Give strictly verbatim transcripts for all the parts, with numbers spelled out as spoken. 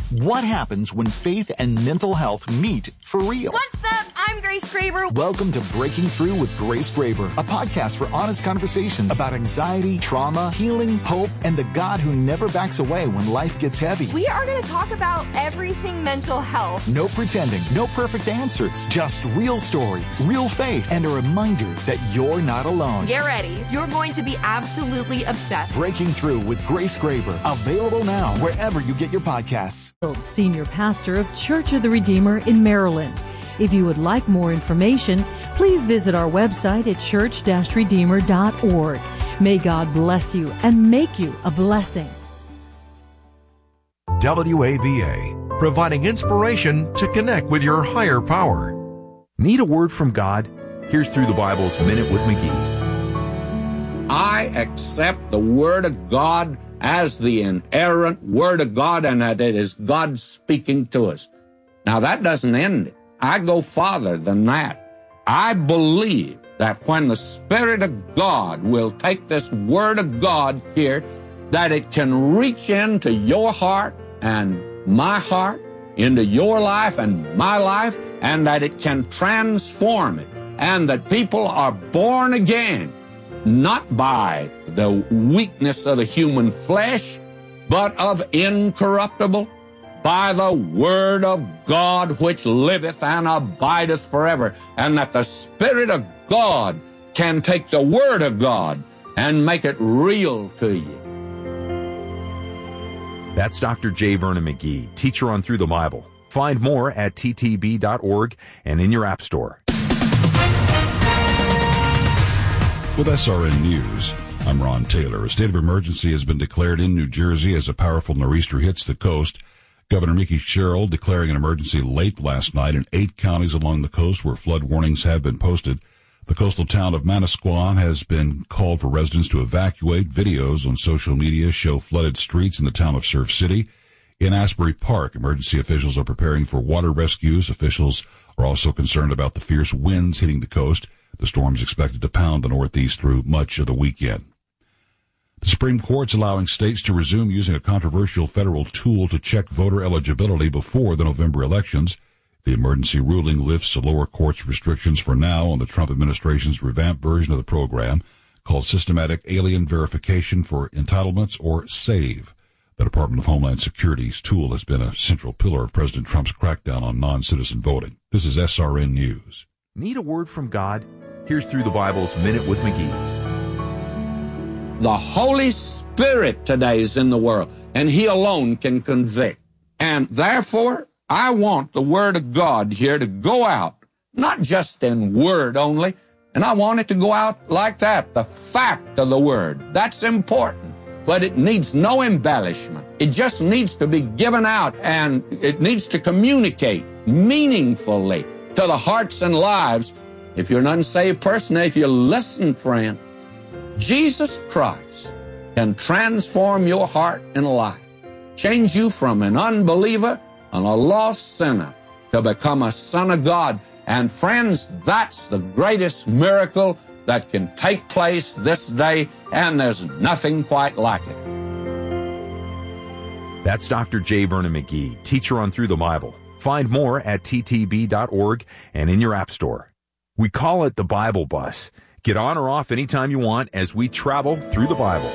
What happens when faith and mental health meet for real? What's up? I'm Grace Graber. Welcome to Breaking Through with Grace Graber, a podcast for honest conversations about anxiety, trauma, healing, hope, and the God who never backs away when life gets heavy. We are going to talk about everything mental health. No pretending, no perfect answers, just real stories, real faith, and a reminder that you're not alone. Get ready. You're going to be absolutely obsessed. Breaking Through with Grace Graber, available now wherever you get your podcasts. Senior pastor of Church of the Redeemer in Maryland. If you would like more information, please visit our website at church dash redeemer dot org. May God bless you and make you a blessing. W A V A, providing inspiration to connect with your higher power. Need a word from God? Here's Through the Bible's Minute with McGee. I accept the Word of God as the inerrant Word of God, and that it is God speaking to us. Now, that doesn't end it. I go farther than that. I believe that when the Spirit of God will take this Word of God here, that it can reach into your heart and my heart, into your life and my life, and that it can transform it, and that people are born again, not by the weakness of the human flesh, but of incorruptible, by the Word of God which liveth and abideth forever, and that the Spirit of God can take the Word of God and make it real to you. That's Doctor J. Vernon McGee, teacher on Through the Bible. Find more at t t b dot org and in your app store. With S R N News, I'm Ron Taylor. A state of emergency has been declared in New Jersey as a powerful nor'easter hits the coast. Governor Mickey Sherrill declaring an emergency late last night in eight counties along the coast where flood warnings have been posted. The coastal town of Manasquan has been called for residents to evacuate. Videos on social media show flooded streets in the town of Surf City. In Asbury Park, emergency officials are preparing for water rescues. Officials are also concerned about the fierce winds hitting the coast. The storm is expected to pound the Northeast through much of the weekend. The Supreme Court's allowing states to resume using a controversial federal tool to check voter eligibility before the November elections. The emergency ruling lifts the lower court's restrictions for now on the Trump administration's revamped version of the program called Systematic Alien Verification for Entitlements, or SAVE. The Department of Homeland Security's tool has been a central pillar of President Trump's crackdown on non-citizen voting. This is S R N News. Need a word from God? Here's Through the Bible's Minute with McGee. The Holy Spirit today is in the world, and He alone can convict. And therefore, I want the Word of God here to go out, not just in word only, and I want it to go out like that, the fact of the Word. That's important, but it needs no embellishment. It just needs to be given out, and it needs to communicate meaningfully to the hearts and lives. If you're an unsaved person, if you listen, friend, Jesus Christ can transform your heart and life, change you from an unbeliever and a lost sinner to become a son of God. And friends, that's the greatest miracle that can take place this day, and there's nothing quite like it. That's Doctor J. Vernon McGee, teacher on Through the Bible. Find more at t t b dot org and in your app store. We call it the Bible Bus. Get on or off anytime you want as we travel through the Bible.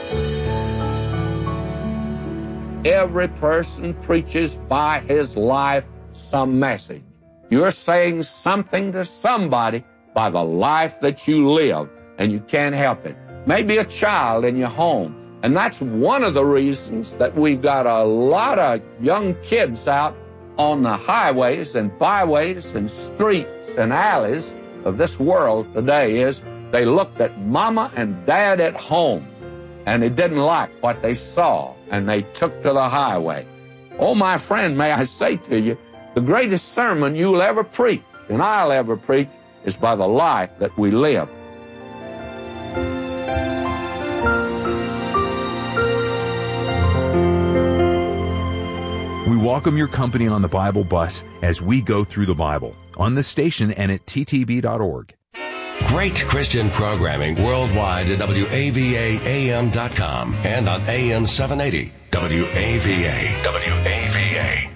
Every person preaches by his life some message. You're saying something to somebody by the life that you live, and you can't help it. Maybe a child in your home. And that's one of the reasons that we've got a lot of young kids out on the highways and byways and streets and alleys of this world today, is they looked at mama and dad at home, and they didn't like what they saw, and they took to the highway. Oh, my friend, may I say to you, the greatest sermon you'll ever preach, and I'll ever preach, is by the life that we live. We welcome your company on the Bible Bus as we go through the Bible on this station and at t t b dot org. Great Christian programming worldwide at W A V A A M dot com and on A M seven eighty. W A V A. W A V A.